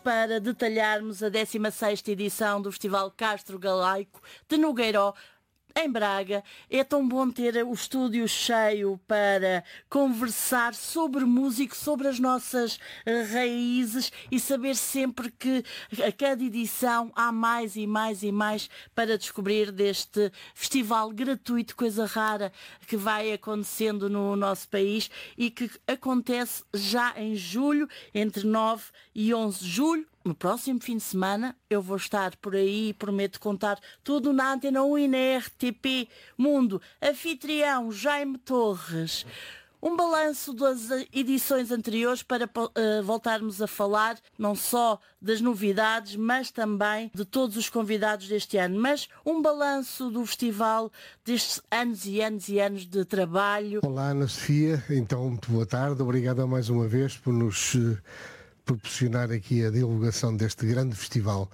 para detalharmos a 16ª edição do Festival Castro Galaico de Nogueiró, em Braga. É tão bom ter o estúdio cheio para conversar sobre música, sobre as nossas raízes e saber sempre que a cada edição há mais e mais e mais para descobrir deste festival gratuito, coisa rara que vai acontecendo no nosso país e que acontece já em julho, entre 9 e 11 de julho. No próximo fim de semana eu vou estar por aí e prometo contar tudo na Antena 1 e na RTP Mundo. Anfitrião Jaime Torres. Um balanço das edições anteriores para voltarmos a falar não só das novidades, mas também de todos os convidados deste ano. Mas um balanço do festival destes anos e anos e anos de trabalho. Olá, Ana Sofia. Então, muito boa tarde. Obrigado mais uma vez por nos proporcionar aqui a divulgação deste grande festival,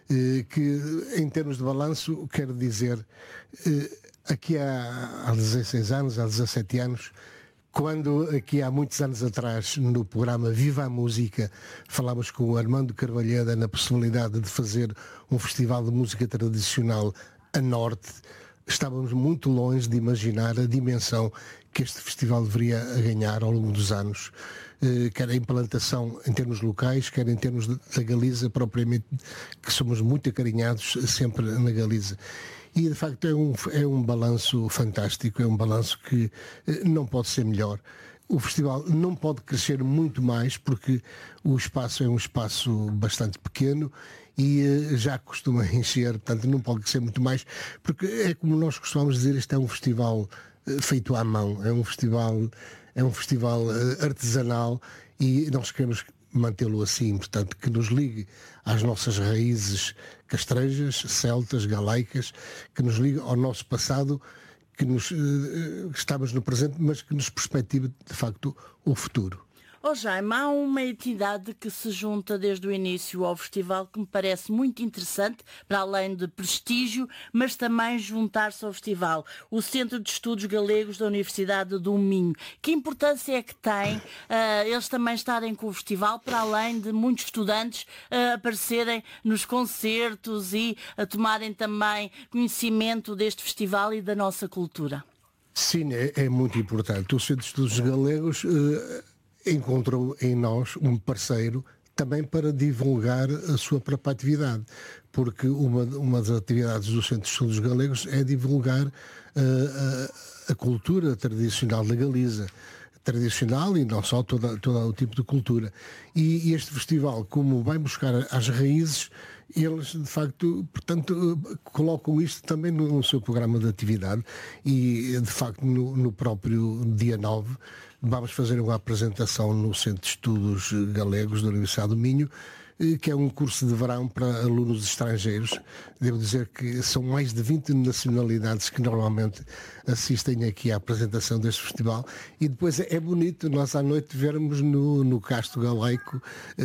que em termos de balanço, quero dizer, aqui há 16 anos, há 17 anos, quando aqui há muitos anos atrás, no programa Viva a Música, falámos com o Armando Carvalheda na possibilidade de fazer um festival de música tradicional a norte, estávamos muito longe de imaginar a dimensão que este festival deveria ganhar ao longo dos anos, quer a implantação em termos locais, quer em termos da Galiza propriamente, que somos muito acarinhados sempre na Galiza. E de facto é um balanço fantástico, é um balanço que não pode ser melhor. O festival não pode crescer muito mais porque o espaço é um espaço bastante pequeno e já costuma encher, portanto não pode crescer muito mais, porque é como nós costumamos dizer, este é um festival feito à mão, é um festival artesanal e nós queremos mantê-lo assim, portanto que nos ligue às nossas raízes castrejas, celtas, galaicas, que nos ligue ao nosso passado, que estamos no presente, mas que nos perspectiva de facto o futuro. Jaime, há uma entidade que se junta desde o início ao festival que me parece muito interessante, para além de prestígio, mas também juntar-se ao festival. O Centro de Estudos Galegos da Universidade do Minho. Que importância é que tem eles também estarem com o festival, para além de muitos estudantes aparecerem nos concertos e a tomarem também conhecimento deste festival e da nossa cultura? Sim, é muito importante. O Centro de Estudos Galegos encontrou em nós um parceiro também para divulgar a sua própria atividade, porque uma das atividades do Centro de Estudos Galegos é divulgar a cultura tradicional da Galiza, tradicional e não só, todo o tipo de cultura. E este festival, como vai buscar as raízes, eles de facto, portanto, colocam isto também no seu programa de atividade e de facto no próprio dia 9 vamos fazer uma apresentação no Centro de Estudos Galegos da Universidade do Minho, que é um curso de verão para alunos estrangeiros. Devo dizer que são mais de 20 nacionalidades que normalmente assistem aqui à apresentação deste festival e depois é bonito nós à noite vermos no Castro Galaico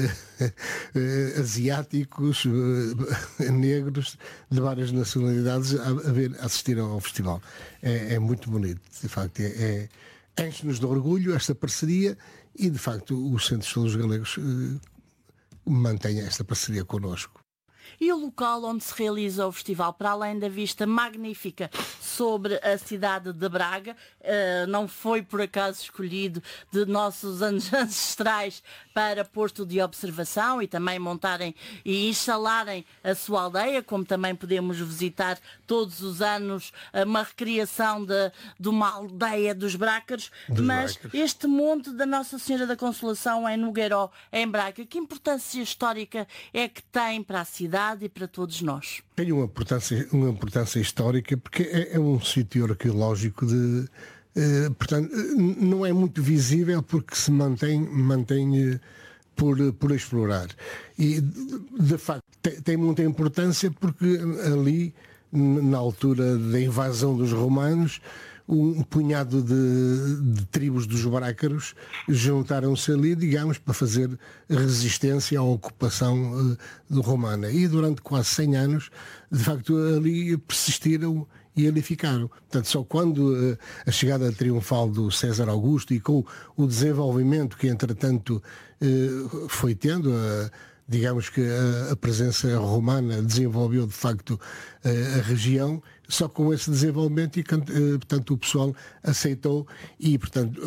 asiáticos, negros de várias nacionalidades a assistir ao festival. É muito bonito, de facto, enche-nos de orgulho esta parceria e de facto o Centro de Estudos Galegos mantém esta parceria connosco. E o local onde se realiza o festival, para além da vista magnífica sobre a cidade de Braga, não foi por acaso escolhido de nossos ancestrais para posto de observação e também montarem e instalarem a sua aldeia, como também podemos visitar todos os anos uma recriação de uma aldeia dos Brácaros, mas este monte da Nossa Senhora da Consolação em Nogueiró, em Braga, que importância histórica é que tem para a cidade e para todos nós? Tem uma importância histórica porque é um sítio arqueológico portanto, não é muito visível porque se mantém por explorar. E, de facto, tem muita importância porque ali, na altura da invasão dos romanos, um punhado de tribos dos brácaros juntaram-se ali, digamos, para fazer resistência à ocupação romana. E durante quase 100 anos, de facto, ali persistiram e ali ficaram. Portanto, só quando a chegada triunfal do César Augusto e com o desenvolvimento que, entretanto, foi tendo, digamos que a presença romana desenvolveu de facto a região, só com esse desenvolvimento e portanto o pessoal aceitou e portanto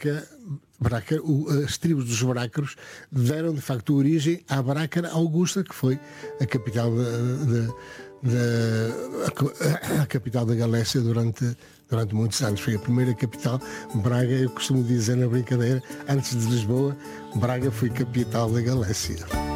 as tribos dos Brácaros deram de facto origem à Brácara Augusta, que foi a capital a capital da Galécia durante muitos anos. Foi a primeira capital. Braga, eu costumo dizer na brincadeira, antes de Lisboa, Braga foi capital da Galécia.